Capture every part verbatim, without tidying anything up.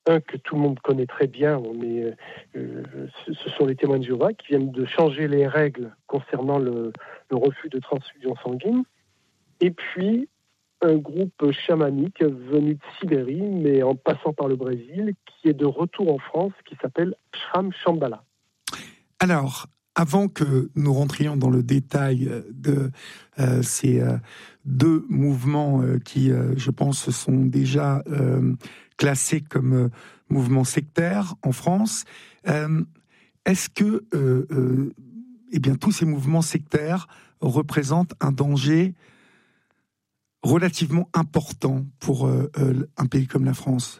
un que tout le monde connaît très bien, mais euh, ce sont les témoins de Jéhovah qui viennent de changer les règles concernant le, le refus de transfusion sanguine. Et puis, un groupe chamanique venu de Sibérie, mais en passant par le Brésil, qui est de retour en France, qui s'appelle Shram Shambhala. Alors, avant que nous rentrions dans le détail de euh, ces euh, deux mouvements euh, qui, euh, je pense, sont déjà euh, classés comme euh, mouvements sectaires en France, euh, est-ce que euh, euh, eh bien, tous ces mouvements sectaires représentent un danger relativement important pour euh, euh, un pays comme la France?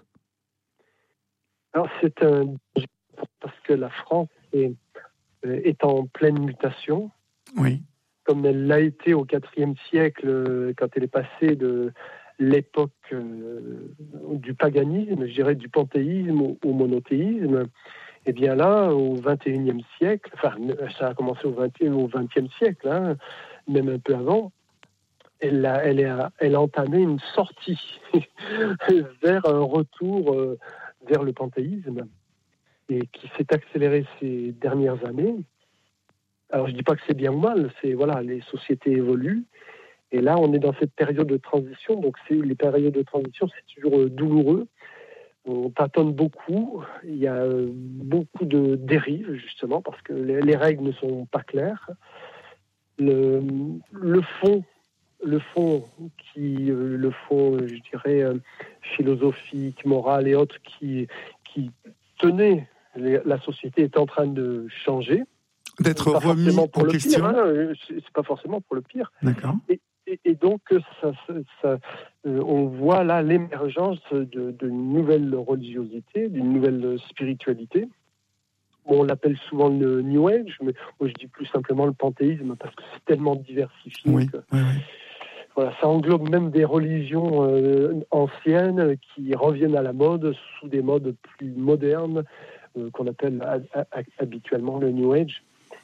Alors, c'est un danger parce que la France est est en pleine mutation, oui. comme elle l'a été au quatrième siècle, quand elle est passée de l'époque euh, du paganisme, je dirais du panthéisme au, au monothéisme. Et bien là, au vingt et unième siècle, enfin ça a commencé au vingtième, au vingtième siècle, hein, même un peu avant, elle a, elle a, elle a entamé une sortie vers un retour euh, vers le panthéisme, et qui s'est accéléré ces dernières années. Alors je dis pas que c'est bien ou mal, c'est voilà, les sociétés évoluent, et là on est dans cette période de transition. Donc c'est les périodes de transition, c'est toujours euh, douloureux. On tâtonne beaucoup, il y a euh, beaucoup de dérives justement parce que les, les règles ne sont pas claires. Le, le fond, le fond qui, euh, le fond, je dirais euh, philosophique, moral et autres qui qui tenait la société est en train de changer. D'être remis en question. Pire, hein, c'est pas forcément pour le pire. D'accord. Et, et, et donc, ça, ça, ça, euh, on voit là l'émergence de, d'une nouvelle religiosité, d'une nouvelle spiritualité. Bon, on l'appelle souvent le New Age, mais moi je dis plus simplement le panthéisme parce que c'est tellement diversifié. Oui, que, oui, oui. Voilà, ça englobe même des religions euh, anciennes qui reviennent à la mode sous des modes plus modernes euh, qu'on appelle a, a, habituellement le New Age.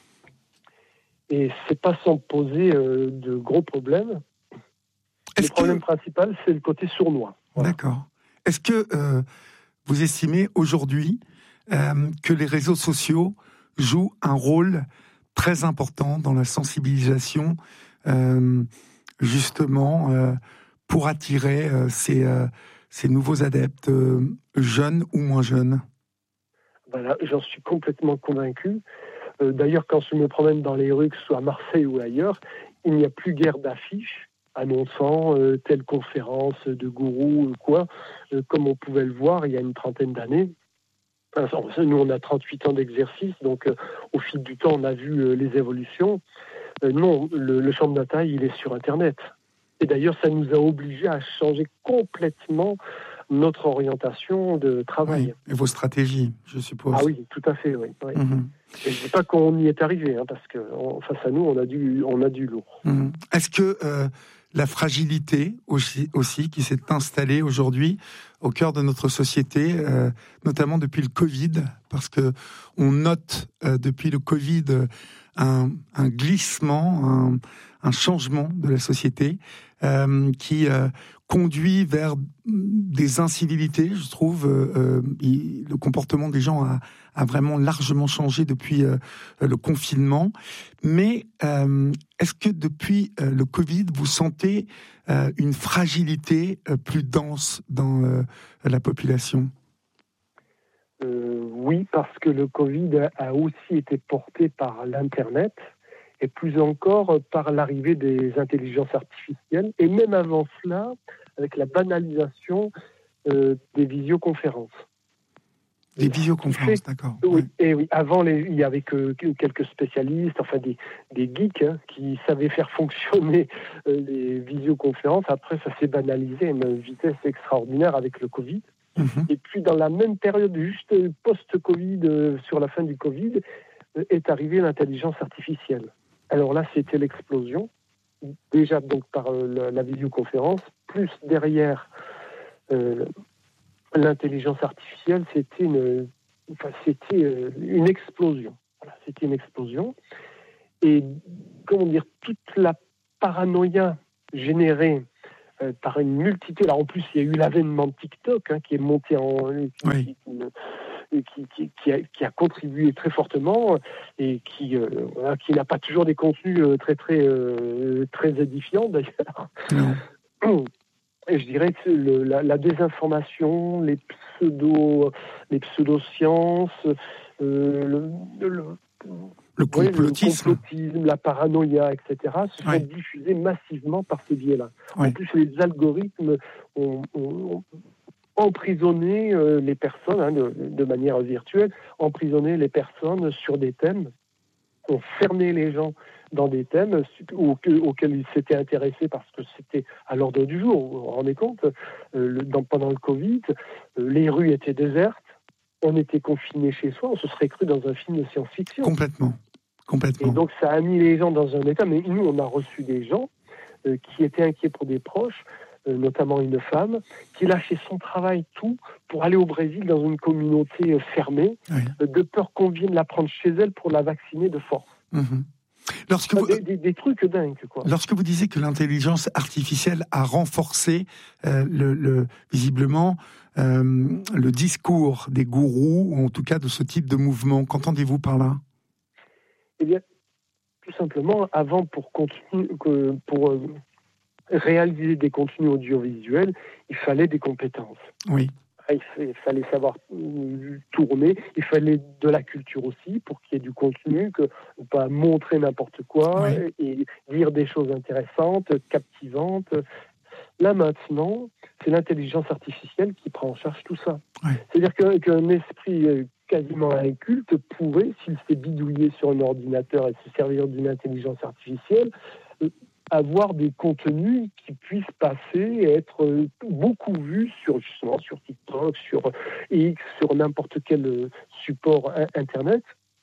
Et c'est pas sans poser euh, de gros problèmes. Est-ce le problème que... principal, c'est le côté sournois. Voilà. D'accord. Est-ce que euh, vous estimez aujourd'hui euh, que les réseaux sociaux jouent un rôle très important dans la sensibilisation, euh, justement, euh, pour attirer euh, ces, euh, ces nouveaux adeptes, euh, jeunes ou moins jeunes? Voilà, j'en suis complètement convaincu. Euh, d'ailleurs, quand je me promène dans les rues, que ce soit à Marseille ou ailleurs, il n'y a plus guère d'affiches annonçant euh, telle conférence de gourou ou quoi, euh, comme on pouvait le voir il y a une trentaine d'années. Enfin, nous, on a trente-huit ans d'exercice, donc euh, au fil du temps, on a vu euh, les évolutions. Euh, non, le, le champ de bataille, il est sur Internet. Et d'ailleurs, ça nous a obligés à changer complètement notre orientation de travail. Oui, et vos stratégies, je suppose. Ah oui, tout à fait, oui. oui. Mmh. Et je ne dis pas qu'on y est arrivé, hein, parce que on, face à nous, on a du, on a du lourd. Mmh. Est-ce que euh, la fragilité aussi, aussi qui s'est installée aujourd'hui au cœur de notre société, euh, notamment depuis le Covid, parce que on note euh, depuis le Covid un, un glissement, un, un changement de la société euh, qui euh, conduit vers des incivilités, je trouve. Euh, il, le comportement des gens a, a vraiment largement changé depuis euh, le confinement. Mais euh, est-ce que depuis euh, le Covid, vous sentez euh, une fragilité euh, plus dense dans euh, la population ? euh, Oui, parce que le Covid a aussi été porté par l'Internet et plus encore par l'arrivée des intelligences artificielles et même avant cela, avec la banalisation euh, des visioconférences. Des visioconférences, fait, d'accord. Oui, ouais. et oui. Avant, les, il y avait que, que quelques spécialistes, enfin des, des geeks, hein, qui savaient faire fonctionner euh, les visioconférences. Après, ça s'est banalisé à une vitesse extraordinaire avec le Covid. Mm-hmm. Et puis, dans la même période, juste post-Covid, euh, sur la fin du Covid, euh, est arrivée l'intelligence artificielle. Alors là, c'était l'explosion. Déjà donc par euh, la, la visioconférence, plus derrière euh, l'intelligence artificielle, c'était une, enfin, c'était une explosion. Voilà, c'était une explosion. Et comment dire, toute la paranoïa générée euh, par une multitude. Alors en plus, il y a eu l'avènement de TikTok hein, qui est monté en... Qui, oui. qui, qui, qui, qui, a, qui a contribué très fortement et qui, euh, voilà, qui n'a pas toujours des contenus euh, très, très, euh, très édifiants d'ailleurs. Non. Et je dirais que le, la, la désinformation, les pseudo, les pseudosciences, euh, le, le, le complotisme. Oui, le complotisme, la paranoïa, et cetera, se sont oui. diffusés massivement par ces biais-là. Oui. En plus, les algorithmes ont, ont, ont emprisonné euh, les personnes, hein, de, de manière virtuelle, emprisonné les personnes sur des thèmes, ont fermé les gens dans des thèmes auxquels ils s'étaient intéressés parce que c'était à l'ordre du jour. Vous vous rendez compte, euh, le, dans, pendant le Covid, euh, les rues étaient désertes, on était confinés chez soi, on se serait cru dans un film de science-fiction. Complètement. Complètement. Et donc ça a mis les gens dans un état, mais nous on a reçu des gens euh, qui étaient inquiets pour des proches, euh, notamment une femme, qui lâchait son travail, tout, pour aller au Brésil dans une communauté euh, fermée, oui. euh, de peur qu'on vienne la prendre chez elle pour la vacciner de force. Mmh. Lorsque vous, des, des, des trucs dingues, quoi. Lorsque vous disiez que l'intelligence artificielle a renforcé euh, le, le, visiblement euh, le discours des gourous, ou en tout cas de ce type de mouvement, qu'entendez-vous par là ? Eh bien, tout simplement, avant, pour, continue, pour euh, réaliser des contenus audiovisuels, il fallait des compétences. Oui. Il fallait savoir tourner, il fallait de la culture aussi pour qu'il y ait du contenu, que ne pas montrer n'importe quoi, oui. et dire des choses intéressantes, captivantes. Là maintenant, c'est l'intelligence artificielle qui prend en charge tout ça. Oui. C'est-à-dire que, qu'un esprit quasiment inculte pourrait, s'il s'est bidouillé sur un ordinateur et se servir d'une intelligence artificielle, avoir des contenus qui puissent passer et être beaucoup vus sur, justement, sur TikTok, sur X, sur n'importe quel support Internet,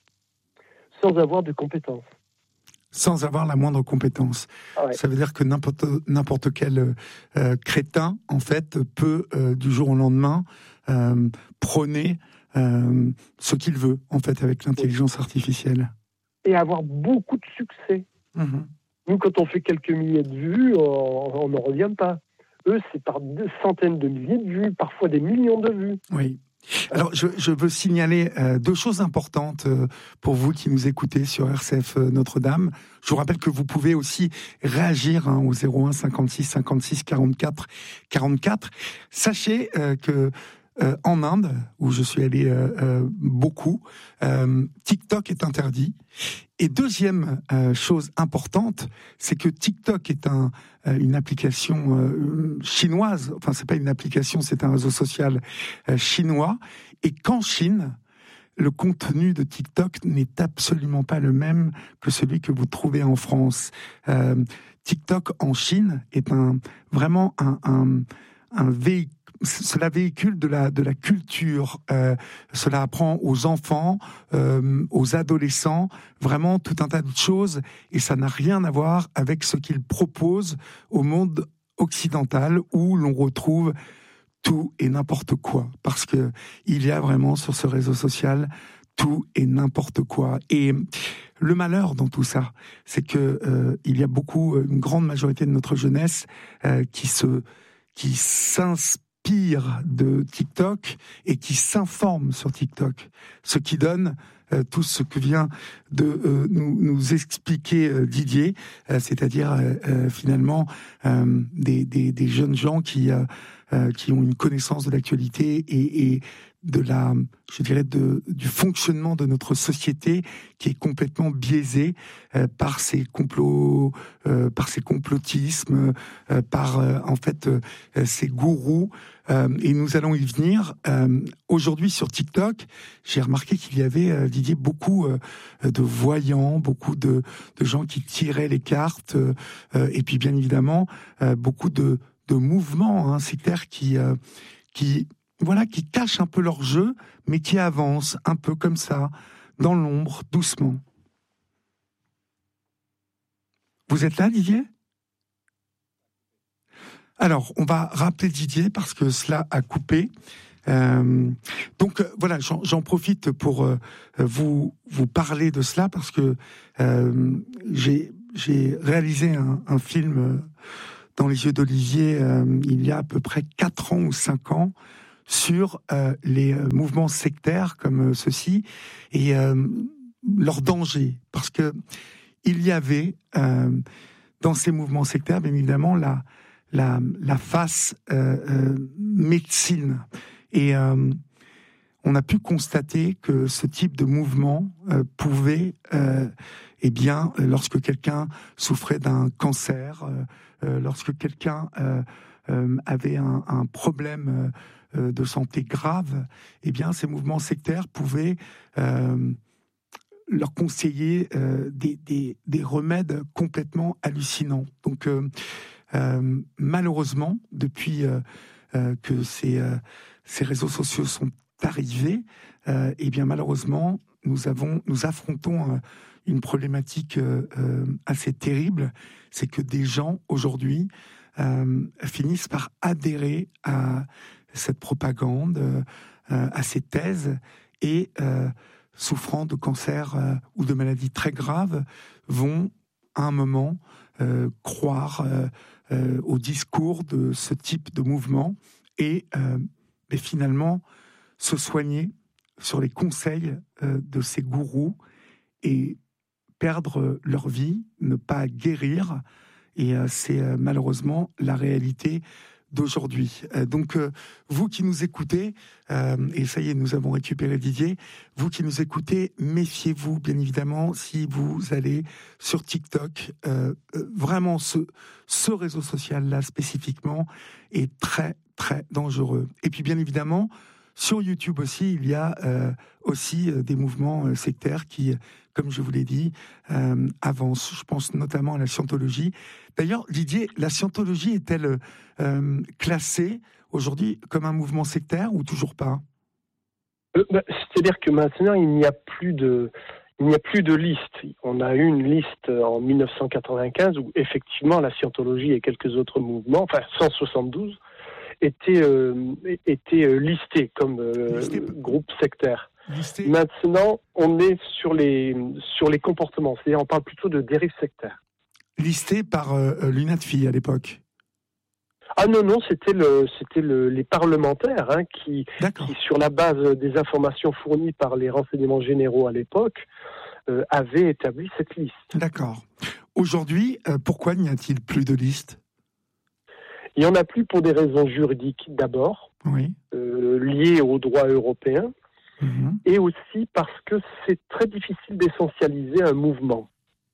sans avoir de compétences. Sans avoir la moindre compétence. Ah ouais. Ça veut dire que n'importe, n'importe quel euh, crétin, en fait, peut, euh, du jour au lendemain, euh, prôner euh, ce qu'il veut, en fait, avec l'intelligence artificielle. Et avoir beaucoup de succès. Mmh. Nous, quand on fait quelques milliers de vues, on n'en revient pas. Eux, c'est par des centaines de milliers de vues, parfois des millions de vues. Oui. Alors, je, je veux signaler euh, deux choses importantes euh, pour vous qui nous écoutez sur R C F euh, Notre-Dame. Je vous rappelle que vous pouvez aussi réagir hein, au zéro un cinquante-six cinquante-six quarante-quatre quarante-quatre. Sachez euh, que euh, en Inde, où je suis allé euh, euh, beaucoup, euh, TikTok est interdit. Et deuxième euh, chose importante, c'est que TikTok est un, euh, une application euh, chinoise. Enfin, c'est pas une application, c'est un réseau social euh, chinois. Et qu'en Chine, le contenu de TikTok n'est absolument pas le même que celui que vous trouvez en France. Euh, TikTok en Chine est un vraiment un, un, un véhicule. Cela véhicule de la de la culture. Euh, cela apprend aux enfants, euh, aux adolescents, vraiment tout un tas de choses, et ça n'a rien à voir avec ce qu'ils proposent au monde occidental où l'on retrouve tout et n'importe quoi, parce que il y a vraiment sur ce réseau social tout et n'importe quoi. Et le malheur dans tout ça, c'est que euh, il y a beaucoup, une grande majorité de notre jeunesse euh, qui se qui s'inspire de TikTok et qui s'informe sur TikTok, ce qui donne euh, tout ce que vient de euh, nous, nous expliquer euh, Didier, euh, c'est-à-dire euh, euh, finalement euh, des, des, des jeunes gens qui, euh, euh, qui ont une connaissance de l'actualité et, et de la, je dirais, de, du fonctionnement de notre société qui est complètement biaisé euh, par ces complots, euh, par ces complotismes, euh, par euh, en fait euh, ces gourous. Euh, et nous allons y venir. Euh, aujourd'hui sur TikTok, j'ai remarqué qu'il y avait, euh, Didier, beaucoup euh, de voyants, beaucoup de, de gens qui tiraient les cartes, euh, et puis bien évidemment euh, beaucoup de, de mouvements hein, sectaires qui, euh, qui Voilà, qui cachent un peu leur jeu, mais qui avancent un peu comme ça, dans l'ombre, doucement. Vous êtes là, Didier ? Alors, on va rappeler Didier parce que cela a coupé. Euh, donc voilà, j'en, j'en profite pour euh, vous vous parler de cela parce que euh, j'ai j'ai réalisé un, un film dans les yeux d'Olivier euh, il y a à peu près quatre ans ou cinq ans sur euh, les euh, mouvements sectaires comme euh, ceux-ci et euh, leur danger, parce que il y avait euh, dans ces mouvements sectaires, bien évidemment, la la, la face euh, euh, médecine, et euh, on a pu constater que ce type de mouvement euh, pouvait, euh, eh bien, lorsque quelqu'un souffrait d'un cancer, euh, euh, lorsque quelqu'un euh, euh, avait un, un problème euh, de santé grave, eh bien, ces mouvements sectaires pouvaient euh, leur conseiller euh, des, des, des remèdes complètement hallucinants. Donc, euh, euh, malheureusement, depuis euh, euh, que ces, euh, ces réseaux sociaux sont arrivés, euh, et bien malheureusement, nous avons, nous affrontons euh, une problématique euh, euh, assez terrible, c'est que des gens aujourd'hui euh, finissent par adhérer à cette propagande, euh, à ces thèses, et euh, souffrant de cancer euh, ou de maladies très graves, vont à un moment euh, croire euh, euh, au discours de ce type de mouvement et euh, mais finalement se soigner sur les conseils euh, de ces gourous et perdre leur vie, ne pas guérir. Et euh, c'est euh, malheureusement la réalité d'aujourd'hui. Euh, donc, euh, vous qui nous écoutez, euh, et ça y est, nous avons récupéré Didier, vous qui nous écoutez, méfiez-vous, bien évidemment, si vous allez sur TikTok. Euh, euh, vraiment, ce, ce réseau social-là, spécifiquement, est très, très dangereux. Et puis, bien évidemment, sur YouTube aussi, il y a euh, aussi euh, des mouvements euh, sectaires qui, comme je vous l'ai dit, euh, avancent. Je pense notamment à la scientologie. D'ailleurs, Didier, la scientologie est-elle euh, classée aujourd'hui comme un mouvement sectaire ou toujours pas ? euh, bah, C'est-à-dire que maintenant, il n'y a plus de... Il n'y a plus de liste. On a eu une liste en mille neuf cent quatre-vingt-quinze où effectivement la scientologie et quelques autres mouvements, enfin cent soixante-douze, étaient, euh, étaient euh, listés comme euh, Listé. groupe sectaire. Listé. Maintenant, on est sur les, sur les comportements, c'est-à-dire on parle plutôt de dérives sectaires. Listé par euh, l'UNADFI à l'époque. Ah non, non, c'était, le, c'était le, les parlementaires hein, qui, qui, sur la base des informations fournies par les renseignements généraux à l'époque, euh, avaient établi cette liste. D'accord. Aujourd'hui, euh, pourquoi n'y a-t-il plus de liste ? Il n'y en a plus pour des raisons juridiques d'abord, oui. euh, liées au droit européen, mmh. et aussi parce que c'est très difficile d'essentialiser un mouvement.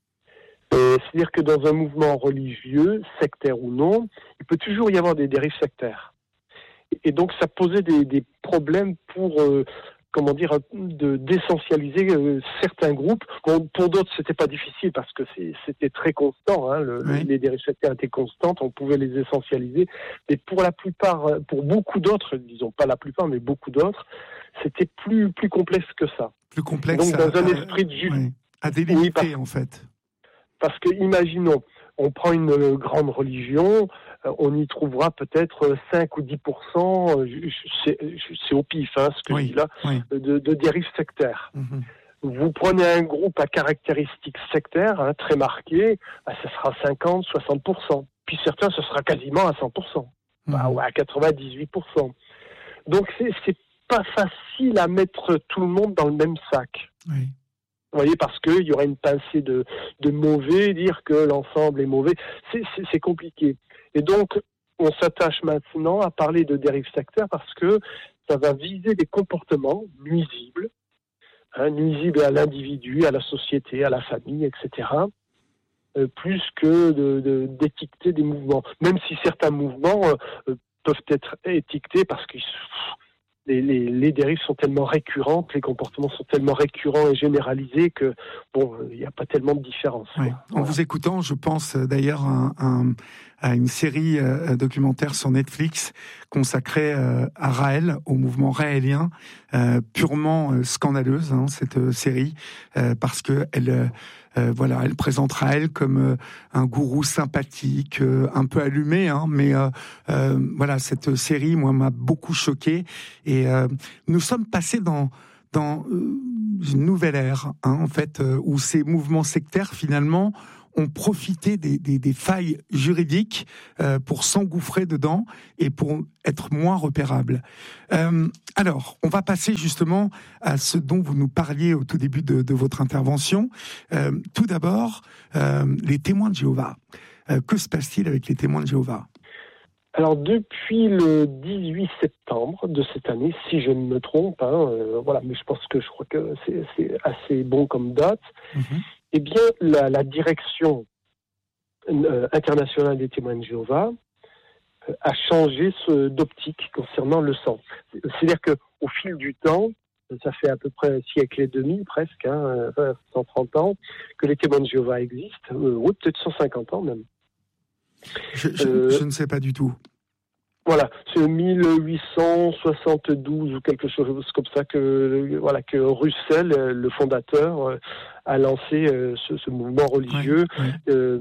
Euh, c'est-à-dire que dans un mouvement religieux, sectaire ou non, il peut toujours y avoir des dérives sectaires. Et donc ça posait des, des problèmes pour... Euh, comment dire, de, d'essentialiser euh, certains groupes. Bon, pour d'autres, c'était pas difficile parce que c'est, c'était très constant. Hein, le, oui. Les dérives sectaires étaient constantes, on pouvait les essentialiser. Mais pour la plupart, pour beaucoup d'autres, disons pas la plupart, mais beaucoup d'autres, c'était plus plus complexe que ça. Plus complexe. Donc dans à, un esprit de justice, oui. à délimiter oui, parce, en fait. Parce que imaginons, on prend une grande religion, on y trouvera peut-être cinq ou dix pour cent, c'est, c'est au pif hein, ce que oui, je dis là, oui. de, de dérives sectaires. Mm-hmm. Vous prenez un groupe à caractéristiques sectaires hein, très marquées, bah, ce sera cinquante à soixante pour cent. Puis certains, ce sera quasiment à cent pour cent, mm-hmm. bah, ou à quatre-vingt-dix-huit pour cent. Donc c'est, c'est pas facile à mettre tout le monde dans le même sac. Oui. Vous voyez, parce qu'il y aurait une pincée de, de mauvais, dire que l'ensemble est mauvais, c'est, c'est, c'est compliqué. Et donc, on s'attache maintenant à parler de dérives sectaires parce que ça va viser des comportements nuisibles, hein, nuisibles à l'individu, à la société, à la famille, et cetera, euh, plus que de, de, d'étiqueter des mouvements. Même si certains mouvements euh, peuvent être étiquetés parce qu'ils... Les, les, les dérives sont tellement récurrentes, les comportements sont tellement récurrents et généralisés que bon, il n'y a pas tellement de différence. Ouais. En voilà. vous écoutant, je pense d'ailleurs à, un, à une série euh, documentaire sur Netflix consacrée euh, à Raël, au mouvement raélien, euh, purement euh, scandaleuse hein, cette euh, série, euh, parce que elle euh, Euh, voilà, elle présente Raël comme euh, un gourou sympathique, euh, un peu allumé, hein, mais euh, euh, voilà, cette série, moi, m'a beaucoup choqué. Et euh, nous sommes passés dans dans euh, une nouvelle ère, hein, en fait, euh, où ces mouvements sectaires, finalement, ont profité des, des, des failles juridiques euh, pour s'engouffrer dedans et pour être moins repérables. Euh, alors, on va passer justement à ce dont vous nous parliez au tout début de, de votre intervention. Euh, tout d'abord, euh, les témoins de Jéhovah. Euh, que se passe-t-il avec les témoins de Jéhovah ? Alors, depuis le dix-huit septembre de cette année, si je ne me trompe, hein, euh, voilà, mais je pense que je crois que c'est, c'est assez bon comme date, mm-hmm. eh bien, la, la direction euh, internationale des témoins de Jéhovah euh, a changé ce, d'optique concernant le sang. C'est-à-dire qu'au fil du temps, ça fait à peu près un siècle et demi, presque, hein, cent trente ans, que les témoins de Jéhovah existent, euh, ou peut-être cent cinquante ans même. Je, je, euh, je ne sais pas du tout. Voilà, c'est mille huit cent soixante-douze ou quelque chose comme ça que voilà que Russell, le fondateur, a lancé ce, ce mouvement religieux, oui, oui. Euh,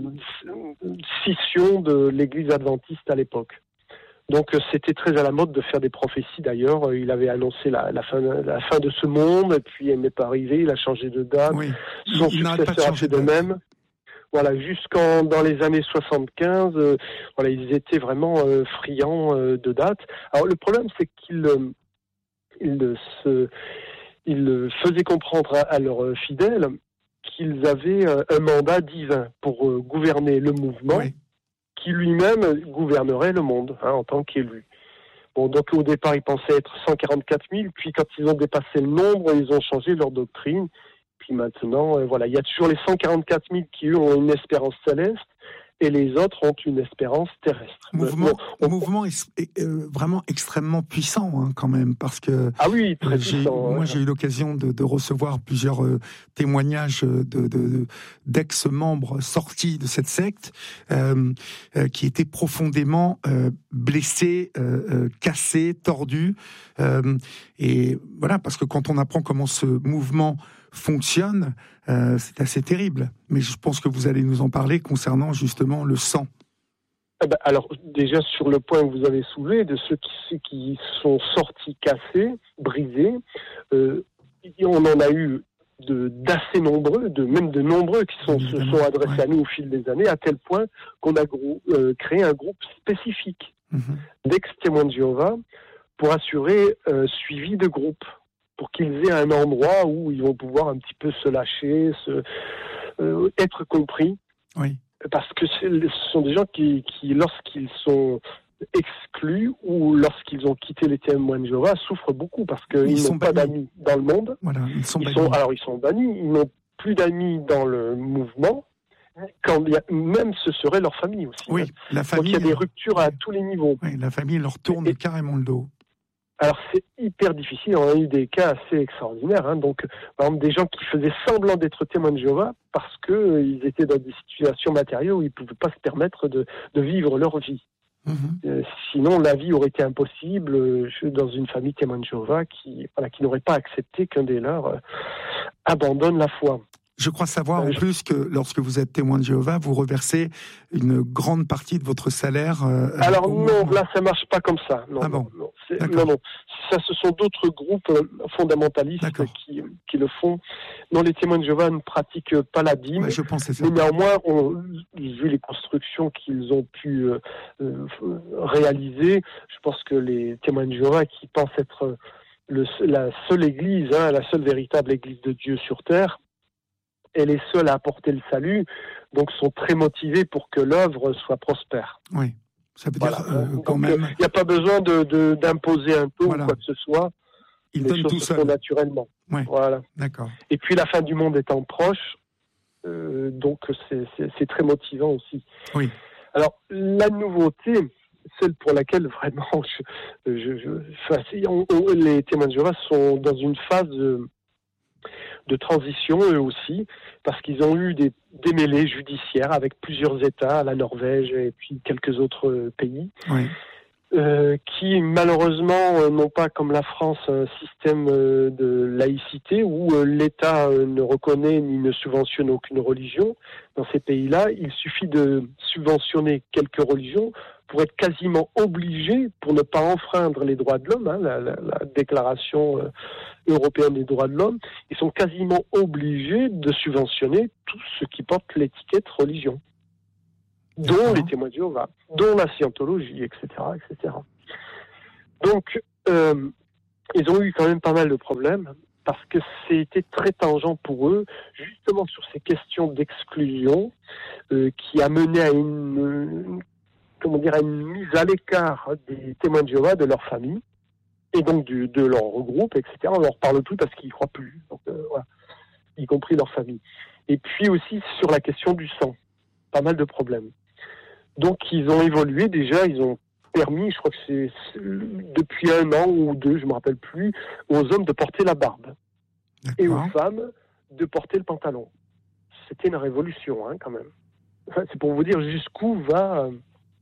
scission de l'Église adventiste à l'époque. Donc c'était très à la mode de faire des prophéties d'ailleurs. Il avait annoncé la, la, fin, la fin de ce monde, et puis elle n'est pas arrivée, il a changé de date. Oui. Son il, successeur a fait de même. Voilà, jusqu'en dans les années soixante-quinze, euh, voilà, ils étaient vraiment euh, friands euh, de dates. Alors le problème, c'est qu'ils euh, ils, se, ils faisaient comprendre à, à leurs fidèles qu'ils avaient euh, un mandat divin pour euh, gouverner le mouvement, oui. qui lui-même gouvernerait le monde hein, en tant qu'élu. Bon, donc au départ, ils pensaient être cent quarante-quatre mille, puis quand ils ont dépassé le nombre, ils ont changé leur doctrine. Puis maintenant, euh, voilà, il y a toujours les cent quarante-quatre mille qui, eux, ont une espérance céleste et les autres ont une espérance terrestre. Mouvement, bon, on... mouvement est, est, euh, vraiment extrêmement puissant hein, quand même, parce que ah oui, très euh, j'ai, puissant, moi ouais. j'ai eu l'occasion de, de recevoir plusieurs euh, témoignages de, de, de, d'ex-membres sortis de cette secte euh, euh, qui étaient profondément euh, blessés, euh, euh, cassés, tordus. Euh, et voilà, parce que quand on apprend comment ce mouvement fonctionne, euh, c'est assez terrible. Mais je pense que vous allez nous en parler concernant justement le sang. Eh ben, alors déjà sur le point que vous avez soulevé, de ceux qui, ceux qui sont sortis cassés, brisés, euh, on en a eu de, d'assez nombreux, de, même de nombreux qui sont, se sont adressés ouais. à nous au fil des années, à tel point qu'on a grou- euh, créé un groupe spécifique mm-hmm. d'ex-témoins de Jéhovah pour assurer un euh, suivi de groupe, pour qu'ils aient un endroit où ils vont pouvoir un petit peu se lâcher, se, euh, être compris. Oui. Parce que c'est, ce sont des gens qui, qui, lorsqu'ils sont exclus ou lorsqu'ils ont quitté les témoins de Jéhovah, souffrent beaucoup parce qu'ils ils n'ont pas bannis. d'amis dans le monde. Voilà, ils sont ils bannis. Sont, alors ils sont bannis, ils n'ont plus d'amis dans le mouvement, quand il y a, même ce serait leur famille aussi. Oui, hein. la famille. Donc il y a des ruptures à tous les niveaux. Oui, la famille leur tourne et, carrément le dos. Alors c'est hyper difficile, on a eu des cas assez extraordinaires, hein. Donc par exemple des gens qui faisaient semblant d'être témoins de Jéhovah parce qu'ils euh, étaient dans des situations matérielles où ils ne pouvaient pas se permettre de, de vivre leur vie. Mmh. Euh, sinon la vie aurait été impossible euh, dans une famille témoin de Jéhovah qui, voilà, qui n'aurait pas accepté qu'un des leurs euh, abandonne la foi. Je crois savoir en plus que lorsque vous êtes témoin de Jéhovah, vous reversez une grande partie de votre salaire. Euh, Alors non, mouvement. Là ça marche pas comme ça. Non, ah bon non, non, non, non. Ça, ce sont d'autres groupes fondamentalistes qui, qui le font. Non, les témoins de Jéhovah ne pratiquent pas la dîme. Ouais, je pensais ça. Mais néanmoins, on, vu les constructions qu'ils ont pu euh, euh, réaliser, je pense que les témoins de Jéhovah qui pensent être le, la seule église, hein, la seule véritable église de Dieu sur terre, et les seuls à apporter le salut, donc sont très motivés pour que l'œuvre soit prospère. Oui, ça veut voilà. dire euh, donc, quand même... Il n'y a pas besoin de, de, d'imposer un taux voilà. ou quoi que ce soit. Ils les donnent choses tout se seul. font naturellement. Oui, voilà. D'accord. Et puis la fin du monde étant proche, euh, donc c'est, c'est, c'est très motivant aussi. Oui. Alors, la nouveauté, celle pour laquelle vraiment je, je, je, enfin, on, on, les témoins de Jéhovah sont dans une phase... de, de transition eux aussi, parce qu'ils ont eu des démêlés judiciaires avec plusieurs États, la Norvège et puis quelques autres pays, oui. euh, qui malheureusement euh, n'ont pas comme la France un système euh, de laïcité où euh, l'État euh, ne reconnaît ni ne subventionne aucune religion. Dans ces pays-là, il suffit de subventionner quelques religions pour être quasiment obligés, pour ne pas enfreindre les droits de l'homme, hein, la, la, la Déclaration euh, européenne des droits de l'homme, ils sont quasiment obligés de subventionner tout ce qui porte l'étiquette religion, dont D'accord. les témoins de Jéhovah, dont la scientologie, et cetera, et cetera. Donc, euh, ils ont eu quand même pas mal de problèmes, parce que c'était très tangent pour eux, justement sur ces questions d'exclusion, euh, qui a mené à une, une, comment dire, à une mise à l'écart des témoins de Jéhovah, de leur famille, et donc du, de leur groupe, et cetera. On leur parle plus parce qu'ils y croient plus, donc, euh, voilà, y compris leur famille. Et puis aussi sur la question du sang, pas mal de problèmes. Donc ils ont évolué déjà, ils ont permis, je crois que c'est, c'est depuis un an ou deux, je ne me rappelle plus, aux hommes de porter la barbe. D'accord. Et aux femmes de porter le pantalon. C'était une révolution, hein, quand même. Enfin, c'est pour vous dire jusqu'où va euh,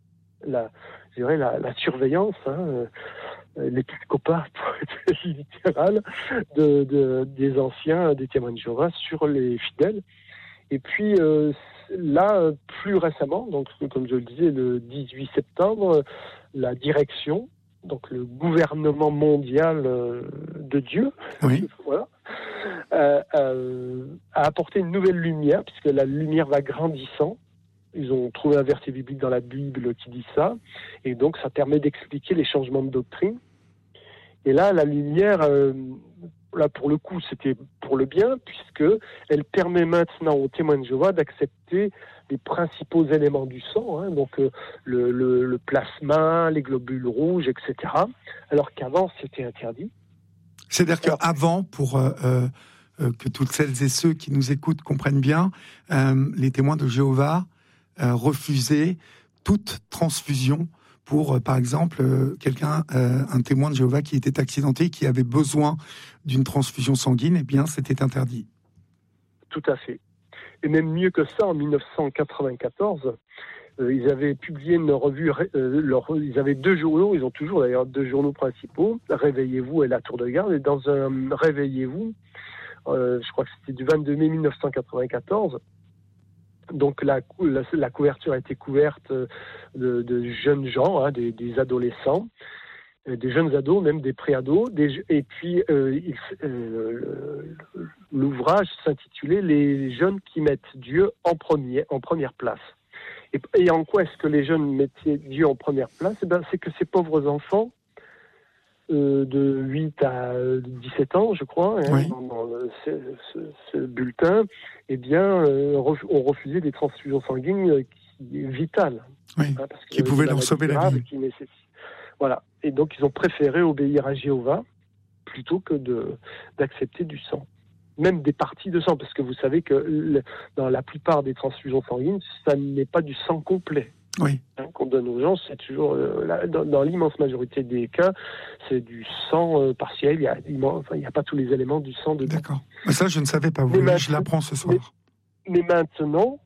la, je dirais la, la surveillance, hein, euh, l'épiscopat, pour être littéral, de, de, des anciens, des témoins de Jéhovah sur les fidèles. Et puis euh, là, plus récemment, donc comme je le disais, le dix-huit septembre, la direction, donc le gouvernement mondial euh, de Dieu, oui. voilà, euh, euh, a apporté une nouvelle lumière, puisque la lumière va grandissant. Ils ont trouvé un verset biblique dans la Bible qui dit ça, et donc ça permet d'expliquer les changements de doctrine. Et là, la lumière, euh, là pour le coup, c'était pour le bien, puisque elle permet maintenant aux témoins de Jéhovah d'accepter les principaux éléments du sang, hein, donc euh, le, le, le plasma, les globules rouges, et cetera. Alors qu'avant, c'était interdit. C'est-à-dire qu'avant, pour euh, euh, que toutes celles et ceux qui nous écoutent comprennent bien, euh, les témoins de Jéhovah euh, refusaient toute transfusion pour, euh, par exemple, euh, quelqu'un, euh, un témoin de Jéhovah qui était accidenté, qui avait besoin d'une transfusion sanguine, eh bien, c'était interdit. Tout à fait. Et même mieux que ça, en dix-neuf cent quatre-vingt-quatorze, euh, ils avaient publié une revue, euh, leur, ils avaient deux journaux, ils ont toujours d'ailleurs deux journaux principaux, Réveillez-vous et La Tour de Garde, et dans un Réveillez-vous, euh, je crois que c'était du vingt-deux mai mille neuf cent quatre-vingt-quatorze, donc la, la, la couverture a été couverte de, de jeunes gens, hein, des, des adolescents, des jeunes ados, même des pré-ados, des, et puis euh, il, euh, l'ouvrage s'intitulait « Les jeunes qui mettent Dieu en, premier, en première place ». Et, et en quoi est-ce que les jeunes mettaient Dieu en première place ? Eh ben, c'est que ces pauvres enfants, euh, de huit à dix-sept ans, je crois, hein, oui. dans, dans le, ce, ce, ce bulletin, eh bien, euh, ont refusé des transfusions sanguines qui est vitales. Oui, hein, parce qui pouvaient leur sauver la vie. Qui nécessite. Voilà. Et donc, ils ont préféré obéir à Jéhovah plutôt que de, d'accepter du sang. Même des parties de sang, parce que vous savez que le, dans la plupart des transfusions sanguines, ça n'est pas du sang complet. Oui. Hein, qu'on donne aux gens, c'est toujours, euh, là, dans, dans l'immense majorité des cas, c'est du sang euh, partiel, il n'y a, enfin, a pas tous les éléments du sang dedans. D'accord. Mais ça, je ne savais pas, vous, je l'apprends ce soir. Mais, mais maintenant,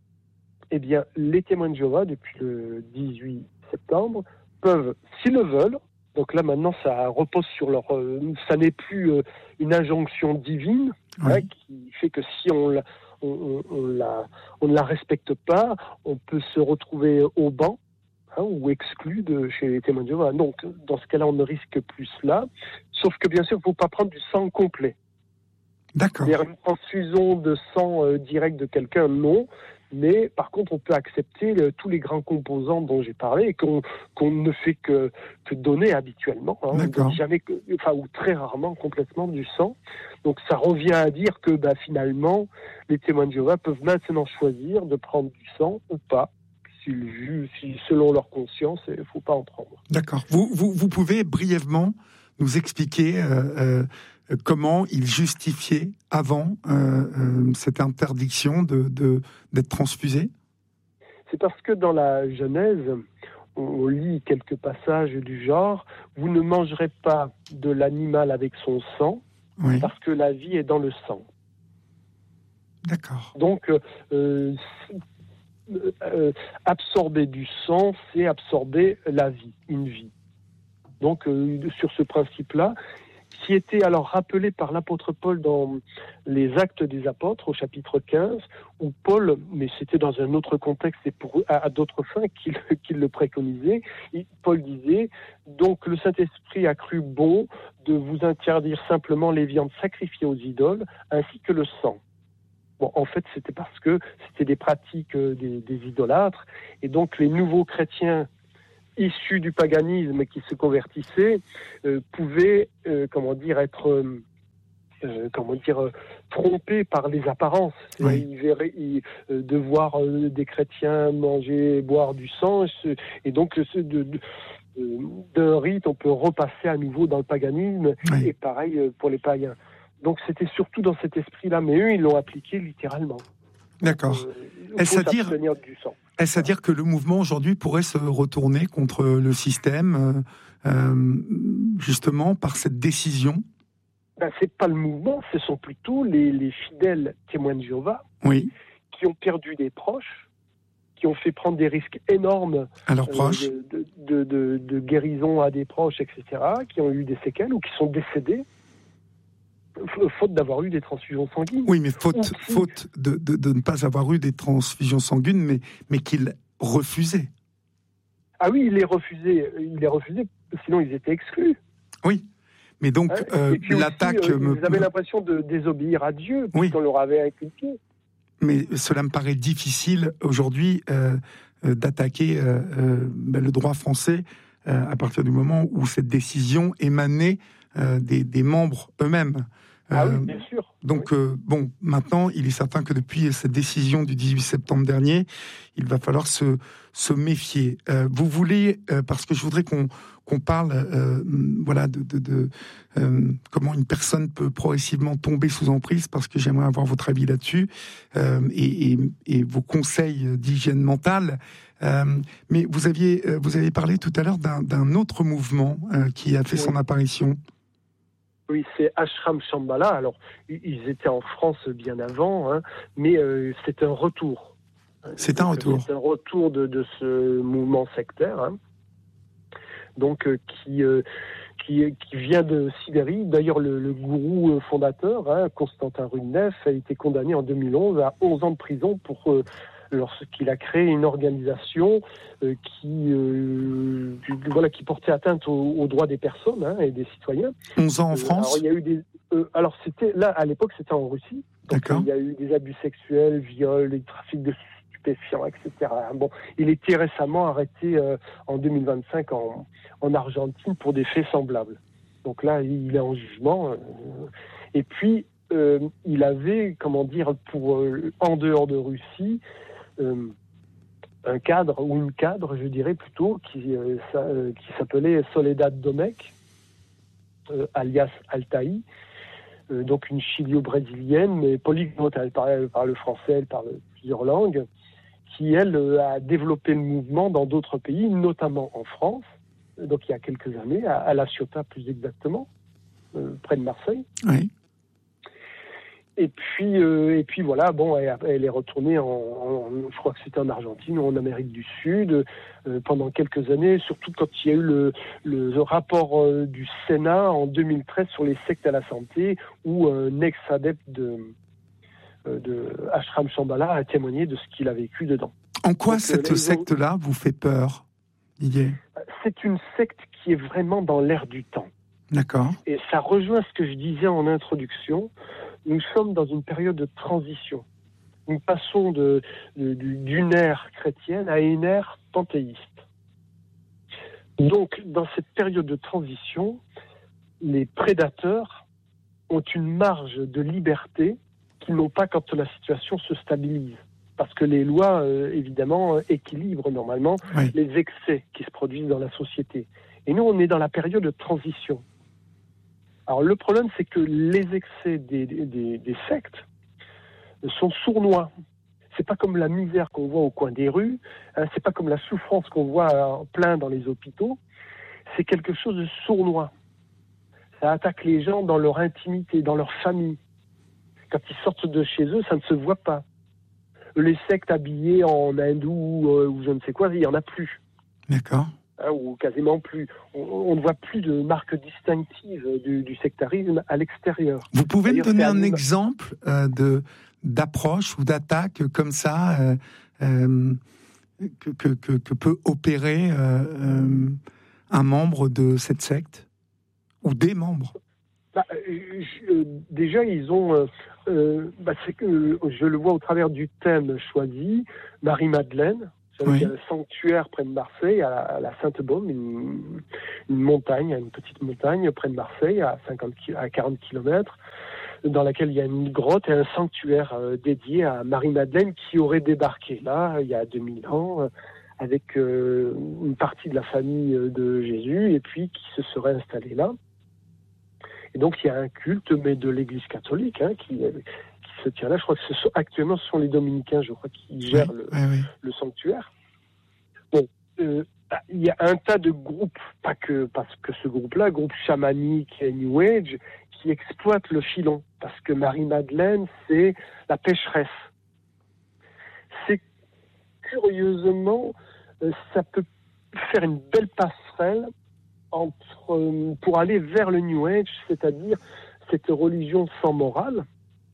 eh bien, les témoins de Jéhovah, depuis le dix-huit septembre, peuvent, s'ils le veulent, donc là maintenant ça repose sur leur, euh, ça n'est plus euh, une injonction divine, oui. hein, qui fait que si on, la, on, on, on, la, on ne la respecte pas, on peut se retrouver au banc, hein, ou exclu de chez les témoins de Jéhovah. Donc dans ce cas-là on ne risque plus cela, sauf que bien sûr il ne faut pas prendre du sang complet. D'accord. C'est-à-dire une transfusion de sang euh, direct de quelqu'un, non. Mais par contre, on peut accepter le, tous les grands composants dont j'ai parlé et qu'on, qu'on ne fait que, que donner habituellement. Hein. On ne donne jamais, que, enfin, ou très rarement complètement du sang. Donc ça revient à dire que bah, finalement, les témoins de Jéhovah peuvent maintenant choisir de prendre du sang ou pas. Si, si, selon leur conscience, il ne faut pas en prendre. D'accord. Vous, vous, vous pouvez brièvement nous expliquer euh, euh, comment ils justifiaient avant euh, euh, cette interdiction de, de, d'être transfusés ? C'est parce que dans la Genèse, on, on lit quelques passages du genre « Vous ne mangerez pas de l'animal avec son sang, oui. parce que la vie est dans le sang. » D'accord. Donc, euh, euh, absorber du sang, c'est absorber la vie, une vie. Donc, euh, sur ce principe-là, qui était alors rappelé par l'apôtre Paul dans les Actes des Apôtres, au chapitre quinze, où Paul, mais c'était dans un autre contexte et pour, à, à d'autres fins qu'il, qu'il le préconisait, il, Paul disait « Donc le Saint-Esprit a cru bon de vous interdire simplement les viandes sacrifiées aux idoles, ainsi que le sang. » Bon, en fait, c'était parce que c'était des pratiques des, des idolâtres, et donc les nouveaux chrétiens issus du paganisme qui se convertissaient euh, pouvaient, euh, comment dire, être, euh, euh, comment dire, euh, trompés par les apparences. Oui. Ils verraient, ils, euh, de voir euh, des chrétiens manger, boire du sang, et, et donc ce, de, de, euh, d'un rite, on peut repasser à nouveau dans le paganisme, Oui. et pareil euh, pour les païens. Donc c'était surtout dans cet esprit-là, mais eux, ils l'ont appliqué littéralement. D'accord. Euh, Est-ce à dire, du sang. est-ce à dire que le mouvement aujourd'hui pourrait se retourner contre le système, euh, justement par cette décision ? Ben, c'est pas le mouvement, ce sont plutôt les, les fidèles témoins de Jéhovah Oui. qui ont perdu des proches, qui ont fait prendre des risques énormes à leurs euh, proches, de, de, de, de guérison à des proches, et cetera, qui ont eu des séquelles ou qui sont décédés faute d'avoir eu des transfusions sanguines. Oui, mais faute, qui... faute de, de, de ne pas avoir eu des transfusions sanguines, mais, mais qu'ils refusaient. Ah oui, ils les refusaient, ils les refusaient, sinon ils étaient exclus. Oui, mais donc hein, euh, l'attaque... Aussi, euh, me... Ils avaient l'impression de désobéir à Dieu, puisqu'on oui. leur avait inculqué. Mais cela me paraît difficile aujourd'hui euh, euh, d'attaquer euh, euh, ben, le droit français euh, à partir du moment où cette décision émanait euh, des, des membres eux-mêmes. Ah oui, bien sûr. Donc, oui. euh, bon, maintenant, il est certain que depuis cette décision du dix-huit septembre dernier, il va falloir se, se méfier. Euh, vous voulez, euh, parce que je voudrais qu'on, qu'on parle euh, voilà, de, de, de euh, comment une personne peut progressivement tomber sous emprise, parce que j'aimerais avoir votre avis là-dessus, euh, et, et, et vos conseils d'hygiène mentale. Euh, mais vous aviez, vous avez parlé tout à l'heure d'un, d'un autre mouvement euh, qui a fait oui. son apparition. Oui, c'est Ashram Shambhala. Alors, ils étaient en France bien avant, hein, mais euh, c'est un retour. C'est un retour. C'est un retour de, de ce mouvement sectaire, hein, donc euh, qui, euh, qui qui vient de Sibérie. D'ailleurs, le, le gourou fondateur, hein, Constantin Rudnev, a été condamné en deux mille onze à onze ans de prison pour euh, lorsqu'il a créé une organisation euh, qui, euh, voilà, qui portait atteinte aux, aux droits des personnes hein, et des citoyens. onze ans en France. Alors, il y a eu des, euh, alors c'était, là, à l'époque, c'était en Russie. Donc, D'accord. Il y a eu des abus sexuels, viols, des trafics de stupéfiants, et cetera. Bon, il était récemment arrêté euh, en deux mille vingt-cinq en, en Argentine pour des faits semblables. Donc là, il est en jugement. Euh, et puis, euh, il avait, comment dire, pour euh, en dehors de Russie, Euh, un cadre, ou une cadre, je dirais plutôt, qui, euh, ça, euh, qui s'appelait Soledad Domecq, euh, alias Altaï, euh, donc une chilio-brésilienne, mais polyglotte, elle parle, elle parle français, elle parle plusieurs langues, qui, elle, euh, a développé le mouvement dans d'autres pays, notamment en France, donc il y a quelques années, à, à La Ciotat plus exactement, euh, près de Marseille. Oui. Et puis, euh, et puis voilà, bon, elle, elle est retournée en, en, je crois que c'était en Argentine ou en Amérique du Sud euh, pendant quelques années, surtout quand il y a eu le, le, le rapport euh, du Sénat en deux mille treize sur les sectes à la santé, où un ex-adepte de, euh, de Ashram Shambhala a témoigné de ce qu'il a vécu dedans. En quoi Donc, cette euh, secte-là vous fait peur, Didier ? C'est une secte qui est vraiment dans l'air du temps. D'accord. Et ça rejoint ce que je disais en introduction. Nous sommes dans une période de transition. Nous passons de, de, d'une ère chrétienne à une ère panthéiste. Donc, dans cette période de transition, les prédateurs ont une marge de liberté qu'ils n'ont pas quand la situation se stabilise. Parce que les lois, euh, évidemment, équilibrent normalement oui. les excès qui se produisent dans la société. Et nous, on est dans la période de transition. Alors le problème, c'est que les excès des, des, des sectes sont sournois. C'est pas comme la misère qu'on voit au coin des rues, hein, c'est pas comme la souffrance qu'on voit en plein dans les hôpitaux. C'est quelque chose de sournois. Ça attaque les gens dans leur intimité, dans leur famille. Quand ils sortent de chez eux, ça ne se voit pas. Les sectes habillées en hindou euh, ou je ne sais quoi, il n'y en a plus. D'accord. hein, ou quasiment plus. On, on ne voit plus de marque distinctive du, du sectarisme à l'extérieur. Vous pouvez D'ailleurs, me donner un anima- exemple euh, de d'approche ou d'attaque comme ça euh, euh, que, que, que, que peut opérer euh, euh, un membre de cette secte ou des membres? Bah, je, déjà, ils ont. Euh, euh, bah, c'est que je le vois au travers du thème choisi, Marie-Madeleine. Vous savez, Oui. il y a un sanctuaire près de Marseille, à la, à la Sainte-Baume, une, une montagne, une petite montagne près de Marseille, à cinquante, à quarante kilomètres, dans laquelle il y a une grotte et un sanctuaire euh, dédié à Marie-Madeleine qui aurait débarqué là, il y a deux mille ans, euh, avec euh, une partie de la famille de Jésus, et puis qui se serait installée là. Et donc il y a un culte, mais de l'Église catholique, hein, qui, qui se tient là. Je crois que ce sont, actuellement, ce sont les dominicains, je crois, qui gèrent Oui, le, oui, oui. le sanctuaire. Bon, euh, il y a un tas de groupes, pas que parce que ce groupe-là, groupe chamanique et New Age, qui exploitent le filon, parce que Marie-Madeleine, c'est la pécheresse. C'est curieusement, euh, ça peut faire une belle passerelle entre, euh, pour aller vers le New Age, c'est-à-dire cette religion sans morale.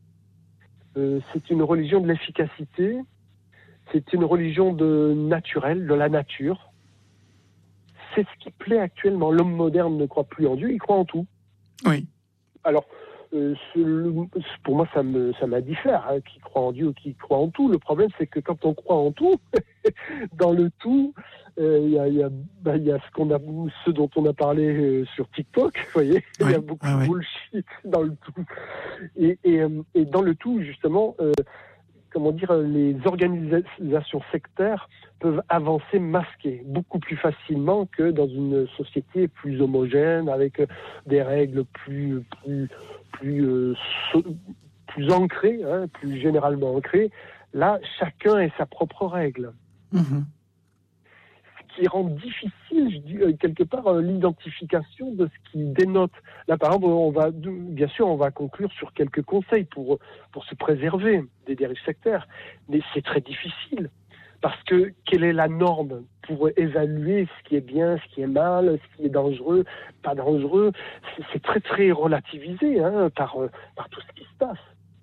Euh, c'est une religion de l'efficacité, c'est une religion de naturel, de la nature. C'est ce qui plaît actuellement. L'homme moderne ne croit plus en Dieu, il croit en tout. Oui. Alors, euh, ce, pour moi, ça me, ça m'indiffère, hein, qui croit en Dieu ou qui croit en tout. Le problème, c'est que quand on croit en tout, dans le tout, il euh, y, a, y, a, bah, y a ce qu'on a, ce dont on a parlé euh, sur TikTok. Vous voyez, il oui, y a beaucoup ah, de oui. bullshit dans le tout. Et, et, et dans le tout, justement, euh, comment dire, les organisations sectaires peuvent avancer masquées beaucoup plus facilement que dans une société plus homogène, avec des règles plus plus plus euh, so, plus ancrées, hein, plus généralement ancrées. Là, chacun a sa propre règle. Mmh. Ce qui rend difficile, je dis, quelque part, l'identification de ce qui dénote. Là, par exemple, on va, bien sûr, on va conclure sur quelques conseils pour, pour se préserver des dérives sectaires. Mais c'est très difficile. Parce que quelle est la norme pour évaluer ce qui est bien, ce qui est mal, ce qui est dangereux, pas dangereux? C'est, c'est très, très relativisé, hein, par, par tout ce qui se passe.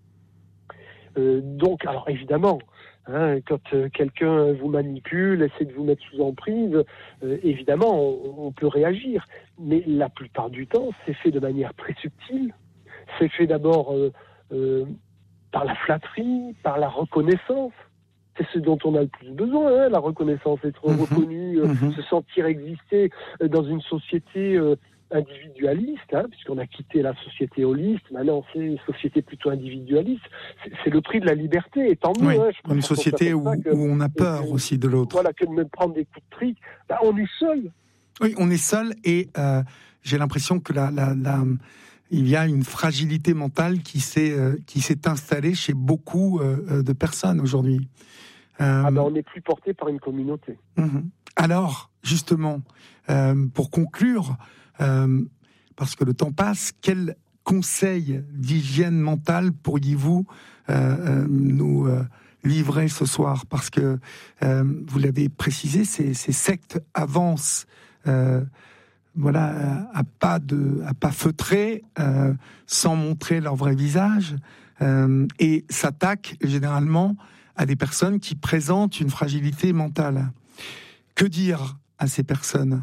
Euh, donc, alors évidemment, hein, quand euh, quelqu'un vous manipule, essaie de vous mettre sous emprise, euh, évidemment, on, on peut réagir. Mais la plupart du temps, c'est fait de manière très subtile. C'est fait d'abord euh, euh, par la flatterie, par la reconnaissance. C'est ce dont on a le plus besoin, hein, la reconnaissance, être mmh. reconnu, euh, mmh. se sentir exister euh, dans une société euh, individualiste, hein, puisqu'on a quitté la société holiste, maintenant c'est une société plutôt individualiste. C'est, c'est le prix de la liberté, et tant mieux. Oui, hein, une société où, que, où on a peur que, aussi de l'autre. Voilà, que de me prendre des coups de trick. Bah, on est seul. Oui, on est seul, et euh, j'ai l'impression que la, la, la, il y a une fragilité mentale qui s'est, euh, qui s'est installée chez beaucoup euh, de personnes aujourd'hui. Euh, ah ben on n'est plus porté par une communauté. Uh-huh. Alors, justement, euh, pour conclure, euh, parce que le temps passe, quel conseil d'hygiène mentale pourriez-vous euh, euh, nous euh, livrer ce soir? Parce que, euh, vous l'avez précisé, ces, ces sectes avancent euh, voilà, à pas, de, à pas feutrés, euh, sans montrer leur vrai visage, euh, et s'attaquent généralement à des personnes qui présentent une fragilité mentale. Que dire à ces personnes?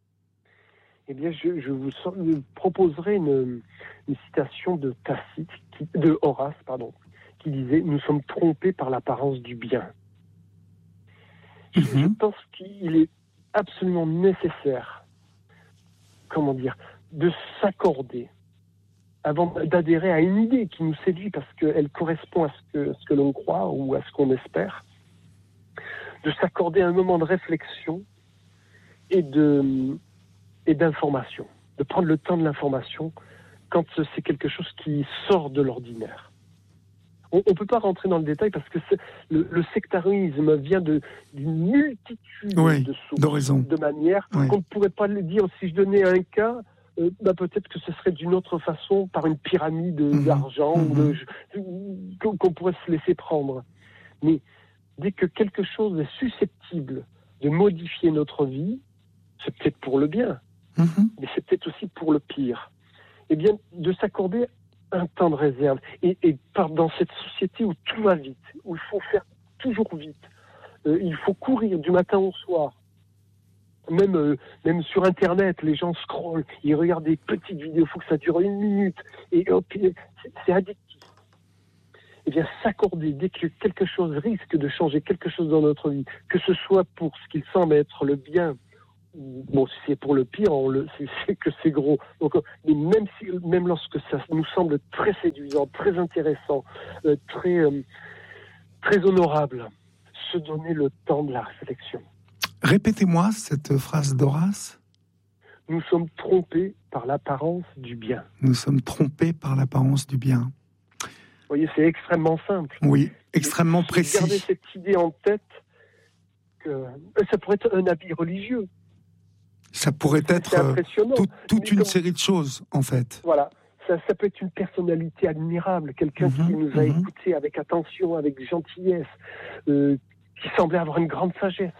Eh bien, je, je vous proposerai une, une citation de Tacite, qui, de Horace, pardon, qui disait « Nous sommes trompés par l'apparence du bien ». Mm-hmm. Je pense qu'il est absolument nécessaire, comment dire, de s'accorder avant d'adhérer à une idée qui nous séduit parce qu'elle correspond à ce que, ce que l'on croit ou à ce qu'on espère, de s'accorder un moment de réflexion et, de, et d'information, de prendre le temps de l'information quand c'est quelque chose qui sort de l'ordinaire. On ne peut pas rentrer dans le détail parce que c'est, le, le sectarisme vient de, d'une multitude oui, de sources, de, de manières oui. qu'on ne pourrait pas le dire. Si je donnais un cas, Euh, bah peut-être que ce serait d'une autre façon, par une pyramide mmh, d'argent mmh. ou de, qu'on, qu'on pourrait se laisser prendre. Mais dès que quelque chose est susceptible de modifier notre vie, c'est peut-être pour le bien, mmh. mais c'est peut-être aussi pour le pire. Eh bien, de s'accorder un temps de réserve. Et, et par, dans cette société où tout va vite, où il faut faire toujours vite, euh, il faut courir du matin au soir. Même, euh, même sur Internet, les gens scrollent, ils regardent des petites vidéos, il faut que ça dure une minute, et hop, c'est, c'est addictif. Eh bien, s'accorder dès que quelque chose risque de changer quelque chose dans notre vie, que ce soit pour ce qu'il semble être le bien, bon, si c'est pour le pire, on le, c'est, c'est que c'est gros. Donc, mais même si, même lorsque ça nous semble très séduisant, très intéressant, euh, très, euh, très honorable, se donner le temps de la réflexion. Répétez-moi cette phrase d'Horace. Nous sommes trompés par l'apparence du bien. Nous sommes trompés par l'apparence du bien. Vous voyez, c'est extrêmement simple. Oui, extrêmement mais, précis. Gardez cette idée en tête que ça pourrait être un habit religieux. Ça pourrait être euh, tout, toute une comme... série de choses, en fait. Voilà. Ça, ça peut être une personnalité admirable, quelqu'un mmh, qui nous a mmh. écoutés avec attention, avec gentillesse, euh, qui semblait avoir une grande sagesse.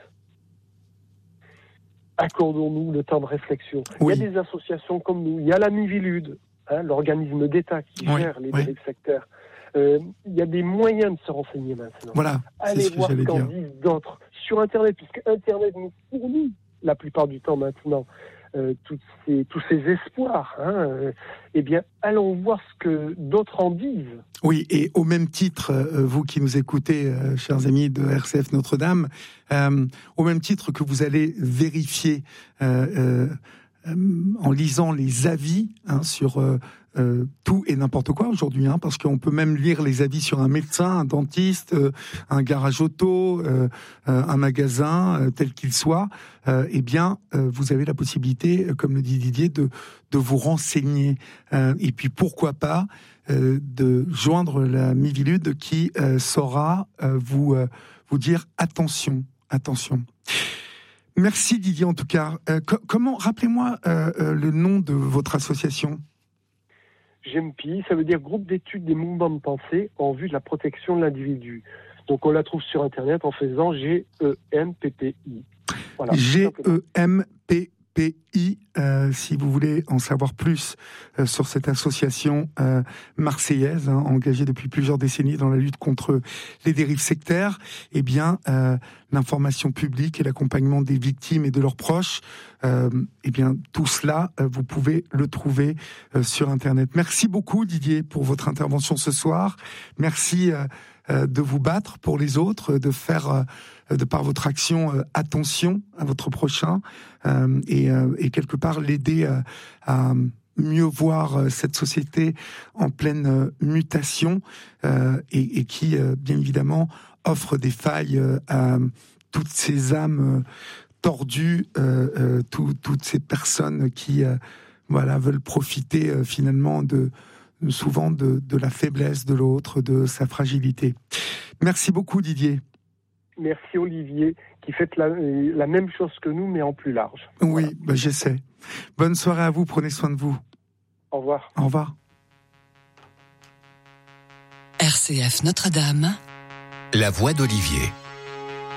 Accordons-nous le temps de réflexion. Oui. Il y a des associations comme nous. Il y a la Miviludes, hein, l'organisme d'État qui oui, gère les oui. dérives sectaires. Euh, il y a des moyens de se renseigner maintenant. Voilà, allez c'est voir ce ce qu'en dire. disent d'autres sur Internet, puisque Internet nous fournit la plupart du temps maintenant euh, toutes ces, tous ces espoirs. Hein, euh, eh bien, allons voir ce que d'autres en disent. Oui, et au même titre, euh, vous qui nous écoutez, euh, chers amis de R C F Notre-Dame, euh, au même titre que vous allez vérifier euh, euh, euh, en lisant les avis hein, sur euh, euh, tout et n'importe quoi aujourd'hui, hein, parce qu'on peut même lire les avis sur un médecin, un dentiste, euh, un garage auto, euh, euh, un magasin, euh, tel qu'il soit. Euh, eh bien, euh, vous avez la possibilité, comme le dit Didier, de de vous renseigner. Euh, et puis pourquoi pas euh, de joindre la Miviludes qui euh, saura euh, vous euh, vous dire attention, attention. Merci Didier en tout cas. Euh, co- comment, rappelez-moi euh, euh, le nom de votre association. G E M P I, ça veut dire Groupe d'études des mouvements de pensée en vue de la protection de l'individu. Donc on la trouve sur Internet en faisant G E M P P I. Voilà, G E M P P I, euh, si vous voulez en savoir plus euh, sur cette association euh, marseillaise, hein, engagée depuis plusieurs décennies dans la lutte contre les dérives sectaires, eh bien, euh, l'information publique et l'accompagnement des victimes et de leurs proches, euh, eh bien, tout cela, euh, vous pouvez le trouver euh, sur Internet. Merci beaucoup, Didier, pour votre intervention ce soir. Merci euh, euh, de vous battre pour les autres, de faire... Euh, de par votre action, euh, attention à votre prochain euh, et, euh, et quelque part l'aider euh, à mieux voir euh, cette société en pleine euh, mutation euh, et, et qui, euh, bien évidemment, offre des failles euh, à toutes ces âmes euh, tordues, euh, euh, tout, toutes ces personnes qui euh, voilà, veulent profiter euh, finalement de souvent de, de la faiblesse de l'autre, de sa fragilité. Merci beaucoup Didier. Merci Olivier, qui fait la, la même chose que nous, mais en plus large. Oui, voilà. bah j'essaie. Bonne soirée à vous, prenez soin de vous. Au revoir. Au revoir. R C F Notre-Dame. La voix d'Olivier.